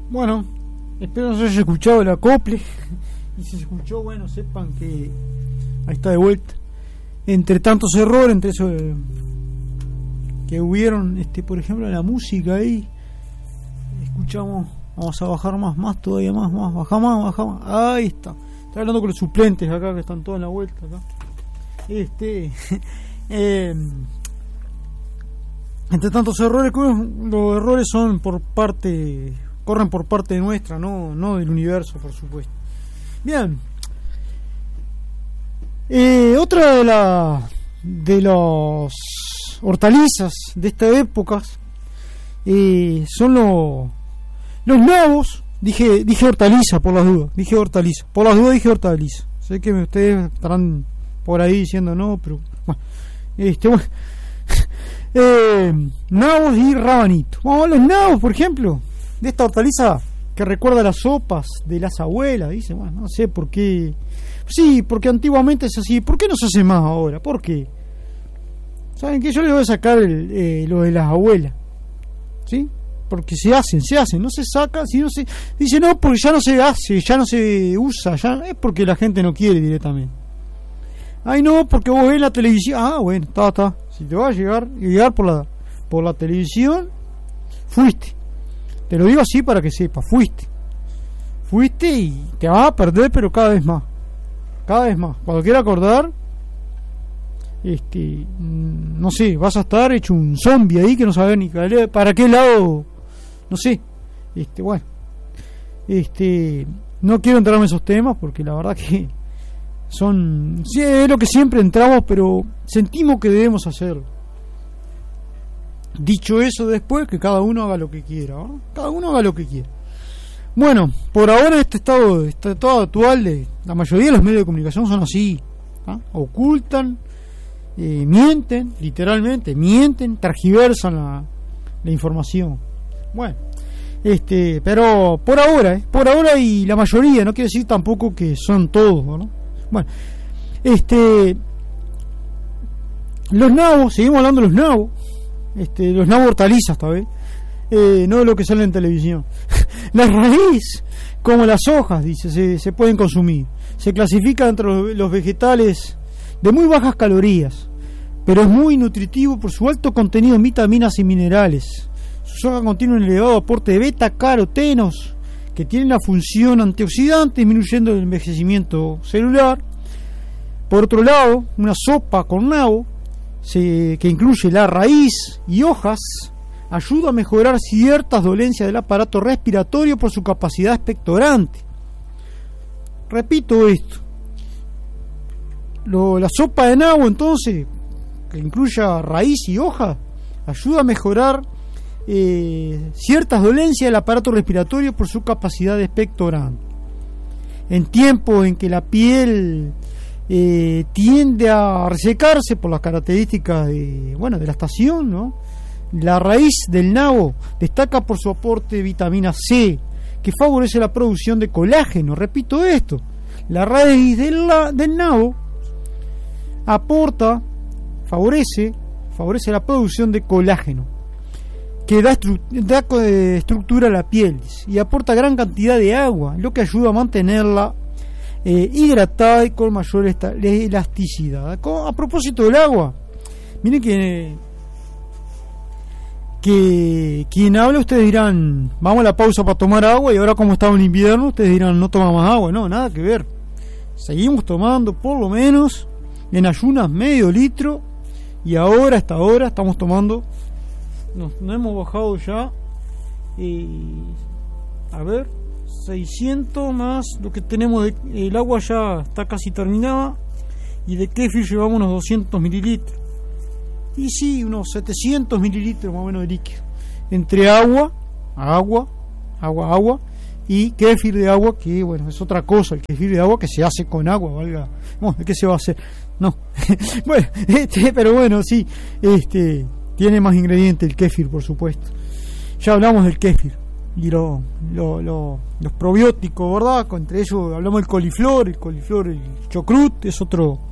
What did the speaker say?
Bueno, espero no se haya escuchado el acople. Y si se escuchó, bueno, sepan que ahí está de vuelta. Entre tantos errores, entre eso que hubieron, por ejemplo, la música ahí. Escuchamos, vamos a bajar más, todavía más, baja más. Ahí está. Estoy hablando con los suplentes acá, que están todos en la vuelta acá. Entre tantos errores, los errores son corren por parte nuestra, no del universo, por supuesto. Bien. Otra de las hortalizas de esta época son los nabos. Dije hortaliza por las dudas. Dije hortaliza. Sé que ustedes estarán por ahí diciendo no, pero bueno. Nabos y rabanitos. Vamos a los nabos, por ejemplo, de esta hortaliza que recuerda las sopas de las abuelas. Dice, bueno, no sé por qué. Sí, porque antiguamente es así. ¿Por qué no se hace más ahora? ¿Por qué? ¿Saben qué? Yo les voy a sacar lo de las abuelas. ¿Sí? Porque se hacen, no se saca, si no se dice no, porque ya no se hace, ya no se usa, ya es porque la gente no quiere directamente. Ay no, porque vos ves la televisión. Ah, bueno, está. Si te va a llegar por la televisión, fuiste. Te lo digo así para que sepas, fuiste y te vas a perder, pero cada vez más. Cuando quiera acordar, no sé, vas a estar hecho un zombie ahí que no sabes ni para qué lado, no sé. Bueno, no quiero entrarme en esos temas porque la verdad que sí, es lo que siempre entramos, pero sentimos que debemos hacerlo. Dicho eso, después que cada uno haga lo que quiera, ¿no? Cada uno haga lo que quiera. Bueno, por ahora este estado actual de la mayoría de los medios de comunicación son así, ¿ah? Ocultan, mienten, literalmente mienten, tergiversan la información. Bueno, pero por ahora y la mayoría, no quiere decir tampoco que son todos, ¿no? Bueno, los nabos, seguimos hablando de los nabos hortalizas, esta vez, no de lo que sale en televisión. La raíz, como las hojas, dice, se pueden consumir. Se clasifica entre los vegetales de muy bajas calorías, pero es muy nutritivo por su alto contenido en vitaminas y minerales. Sus hojas contienen un elevado aporte de beta-carotenos que tienen la función antioxidante, disminuyendo el envejecimiento celular. Por otro lado, una sopa con nabo, que incluye la raíz y hojas, ayuda a mejorar ciertas dolencias del aparato respiratorio por su capacidad expectorante. Repito esto. La sopa de nabo, entonces, que incluya raíz y hoja, ayuda a mejorar ciertas dolencias del aparato respiratorio por su capacidad expectorante. En tiempos en que la piel tiende a resecarse por las características de la estación, ¿no? La raíz del nabo destaca por su aporte de vitamina C, que favorece la producción de colágeno. Repito esto, la raíz del nabo favorece la producción de colágeno, que da estructura a la piel y aporta gran cantidad de agua, lo que ayuda a mantenerla hidratada y con mayor elasticidad. A propósito del agua, miren que quien habla, ustedes dirán, vamos a la pausa para tomar agua, y ahora como estaba en invierno, ustedes dirán, no toma más agua. No, nada que ver. Seguimos tomando por lo menos en ayunas medio litro, y hasta ahora estamos tomando, nos hemos bajado ya, a ver, 600 más lo que tenemos el agua ya está casi terminada, y de kéfir llevamos unos 200 mililitros, y sí, unos 700 mililitros más o menos de líquido, entre agua y kéfir de agua, que bueno, es otra cosa. El kéfir de agua que se hace con agua, valga, no, ¿de qué se va a hacer? No. Bueno, pero bueno, sí, tiene más ingredientes el kéfir, por supuesto. Ya hablamos del kéfir y los probióticos, ¿verdad? Entre ellos hablamos del coliflor, el chocrut es otro